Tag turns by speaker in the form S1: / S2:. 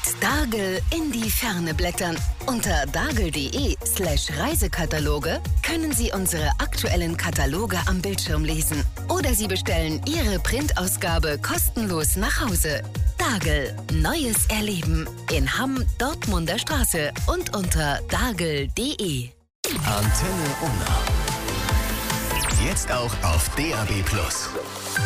S1: Dagel in die Ferne blättern. Unter dagel.de/Reisekataloge können Sie unsere aktuellen Kataloge am Bildschirm lesen. Oder Sie bestellen Ihre Printausgabe kostenlos nach Hause. Dagel, neues Erleben in Hamm, Dortmunder Straße und unter dagel.de.
S2: Antenne Unna. Jetzt auch auf DAB+.